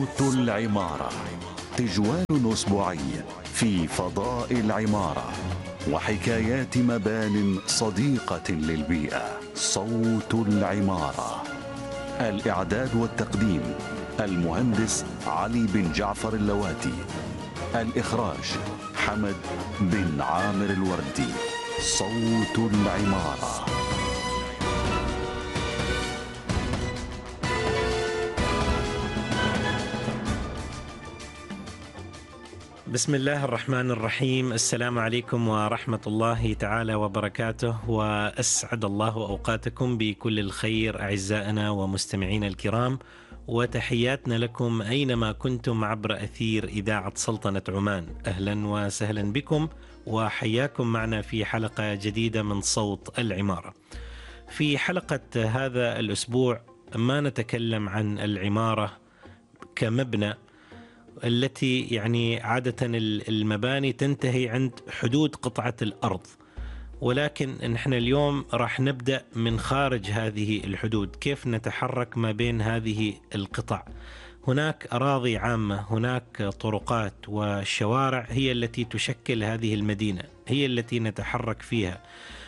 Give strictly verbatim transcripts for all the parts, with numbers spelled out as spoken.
صوت العمارة، تجوال أسبوعي في فضاء العمارة وحكايات مبان صديقة للبيئة. صوت العمارة. الإعداد والتقديم المهندس علي بن جعفر اللواتي. الإخراج حمد بن عامر الوردي. صوت العمارة. بسم الله الرحمن الرحيم. السلام عليكم ورحمة الله تعالى وبركاته، وأسعد الله أوقاتكم بكل الخير أعزائنا ومستمعينا الكرام، وتحياتنا لكم أينما كنتم عبر أثير إذاعة سلطنة عمان. أهلا وسهلا بكم وحياكم معنا في حلقة جديدة من صوت العمارة. في حلقة هذا الأسبوع ما نتكلم عن العمارة كمبنى التي يعني عادة المباني تنتهي عند حدود قطعة الأرض، ولكن نحن اليوم راح نبدأ من خارج هذه الحدود، كيف نتحرك ما بين هذه القطع. هناك أراضي عامة، هناك طرقات وشوارع هي التي تشكل هذه المدينة، هي التي نتحرك فيها،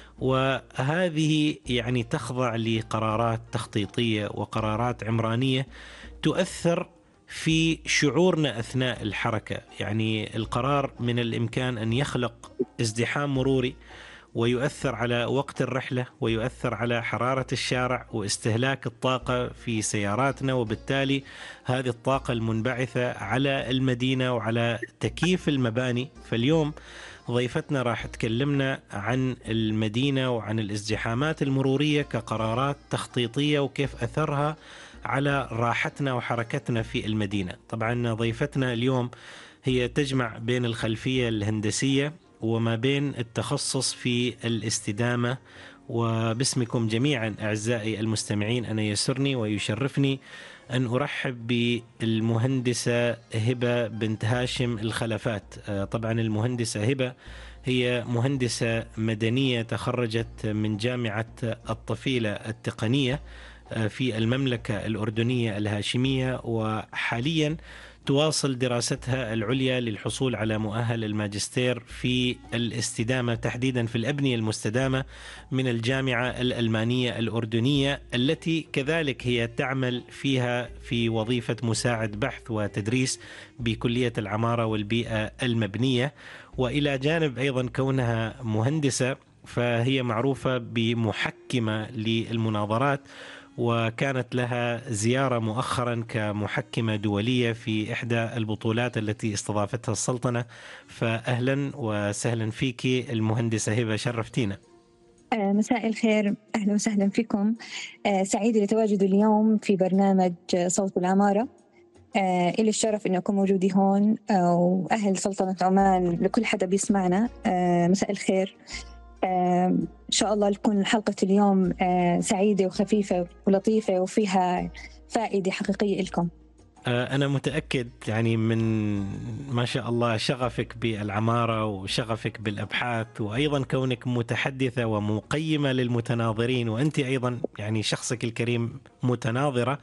وهذه يعني تخضع لقرارات تخطيطية وقرارات عمرانية تؤثر في شعورنا أثناء الحركة. يعني القرار من الإمكان أن يخلق ازدحام مروري ويؤثر على وقت الرحلة ويؤثر على حرارة الشارع واستهلاك الطاقة في سياراتنا، وبالتالي هذه الطاقة المنبعثة على المدينة وعلى تكييف المباني. فاليوم ضيفتنا راح تكلمنا عن المدينة وعن الازدحامات المرورية كقرارات تخطيطية وكيف أثرها على راحتنا وحركتنا في المدينة. طبعا ضيفتنا اليوم هي تجمع بين الخلفية الهندسية وما بين التخصص في الاستدامة. وباسمكم جميعا أعزائي المستمعين أنا يسرني ويشرفني أن أرحب بالمهندسة هبة بنت هاشم الخلفات. طبعا المهندسة هبة هي مهندسة مدنية تخرجت من جامعة الطفيلة التقنية في المملكة الأردنية الهاشمية، وحاليا تواصل دراستها العليا للحصول على مؤهل الماجستير في الاستدامة، تحديدا في الأبنية المستدامة من الجامعة الألمانية الأردنية، التي كذلك هي تعمل فيها في وظيفة مساعد بحث وتدريس بكلية العمارة والبيئة المبنية. وإلى جانب أيضا كونها مهندسة فهي معروفة بمحكمة للمناظرات، وكانت لها زيارة مؤخرا كمحكمة دولية في إحدى البطولات التي استضافتها السلطنة. فأهلا وسهلا فيك المهندسة هبة، شرفتينا. مساء الخير، أهلا وسهلا فيكم. سعيدة لتواجدي اليوم في برنامج صوت العمارة. إلي الشرف أن أكون موجودي هون، وأهل سلطنة عمان لكل حدا بيسمعنا مساء الخير. إن شاء الله تكون حلقة اليوم سعيدة وخفيفة ولطيفة وفيها فائدة حقيقية لكم. أنا متأكد يعني من ما شاء الله شغفك بالعمارة وشغفك بالأبحاث، وأيضا كونك متحدثة ومقيمة للمتناظرين، وأنت أيضا يعني شخصك الكريم متناظرة.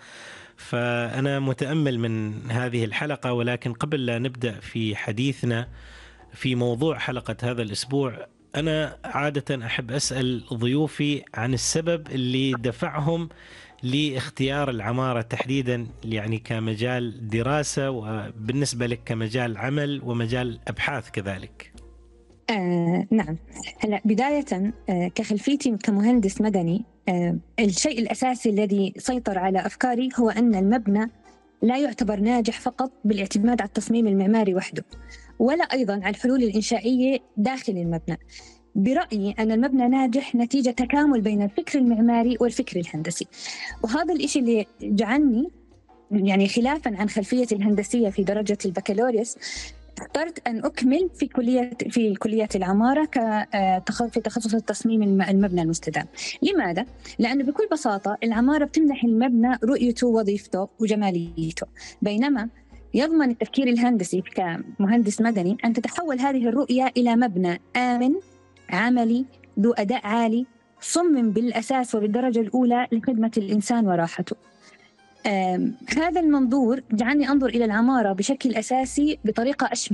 فأنا متأمل من هذه الحلقة. ولكن قبل لا نبدأ في حديثنا في موضوع حلقة هذا الأسبوع، أنا عادة أحب أسأل ضيوفي عن السبب اللي دفعهم لاختيار العمارة تحديدا، يعني كمجال دراسة، وبالنسبة لك كمجال عمل ومجال أبحاث كذلك. آه نعم. هلا بداية آه كخلفيتي كمهندس مدني، آه الشيء الأساسي الذي سيطر على أفكاري هو أن المبنى لا يعتبر ناجح فقط بالاعتماد على التصميم المعماري وحده، ولا أيضاً على الحلول الإنشائية داخل المبنى. برأيي أن المبنى ناجح نتيجة تكامل بين الفكر المعماري والفكر الهندسي، وهذا الإشي اللي جعلني يعني خلافاً عن خلفية الهندسية في درجة البكالوريوس اخترت أن أكمل في كلية في كلية العمارة في تخصص التصميم المبنى المستدام. لماذا؟ لأنه بكل بساطة العمارة بتمنح المبنى رؤيته ووظيفته وجماليته، بينما يضمن التفكير الهندسي كمهندس مدني أن تتحول هذه الرؤية إلى مبنى آمن عملي ذو أداء عالي، صمم بالأساس وبالدرجة الأولى لخدمة الإنسان وراحته. هذا المنظور جعلني أنظر إلى العمارة بشكل أساسي بطريقة أشمل.